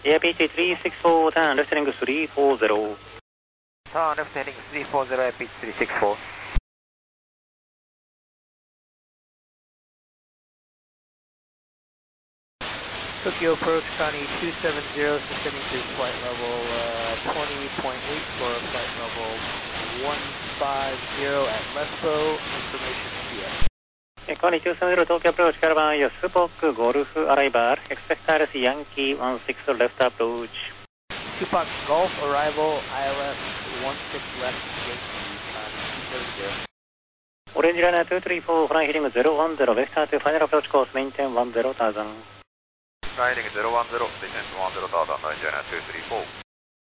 AirPT 364, turn left heading 340. Turn left heading 340, AirPT 364. Tokyo approach, Connie 270, descending to flight level 20.8 for flight level 150 at Lesbo, information CS. Connie 270, Tokyo approach, Caravan, your Supok, Golf, arrival, expect ILS Yankee 16 left approach. Tupac Golf, arrival, ILS 16 left, Yankee, 270. Orange Runner 234, flying heading 010, vector to final approach course, maintain 10,000. Flying heading 010, descent 10,000, Orange Runner 234.